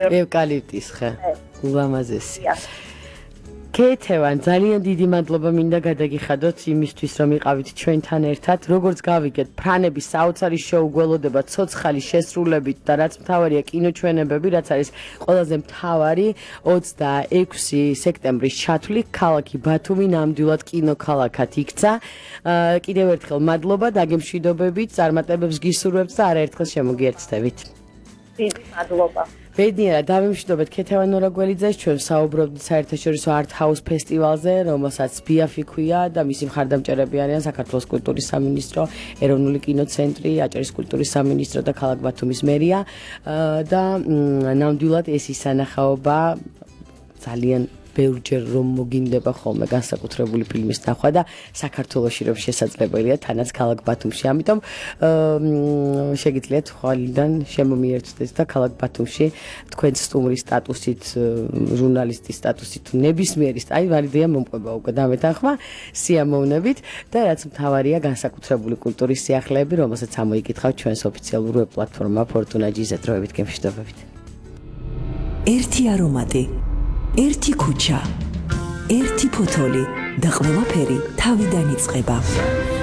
ევკალიპტის ხე. ულამაზესი. კეთევან, ძალიან დიდი მადლობა მინდა გადაგიხადოთ იმისთვის, რომ იყავით ჩვენთან ერთად. Როგორც გავიგეთ, ფრანების საოცარი შოუ გველოდება ცოცხალი შესრულებით და რაც მთავარია კინოჩვენებები, რაც არის ყველაზე მთავარი 26 სექტემბრის ჩათვლით ქალაქი ბათუმი ნამდვილად კინოქალაქად იქცა. კიდევ ერთხელ მადლობა, დაგემშვიდობებით, წარმატებებს გისურვებთ და არაერთხელ შემოგიერთდებით. დიდი მადლობა. ბედნიერად დავიმშვიდობეთ ქეთევან ნორაგველიძეს, ჩვენ საუბრობთ საერთაშორისო art house ფესტივალზე, რომელსაც BIAF ქვია და მისი მხარდამჭერები არიან საქართველოს კულტურის სამინისტრო, ეროვნული კინოცენტრი, აჭარის კულტურის სამინისტრო და ქალაქ ბათუმის მერია და ნამდვილად ეს ის სანახაობა ძალიან ბევრჯერ რომ მოგინდება ხოლმე განსაკუთრებული ფილმის ნახვა და საქართველოში რომ შესაძლებელია თანაც ქალაქ ბათუმში. ამიტომ შეგიძლიათ ხვალიდან შემომიერთდეთ და ქალაქ ბათუმში თქვენ სტუმრის სტატუსით, ჟურნალისტის სტატუსით, ნებისმიერის, აი ვარიდია მომყვება უკვე დამეთანხმა სიამოვნებით და რაც მთავარია განსაკუთრებული კულტურის სიახლეები, რომელსაც ამოიკითხავთ ჩვენს ოფიციალურ ვებ პლატფორმა Fortuna G-ზე. დროებით გემშვიდობებით. ერთი არომატი, ერთი ქუჩა, ერთი ფოთოლი და ყველაფერი თავიდან იწყება.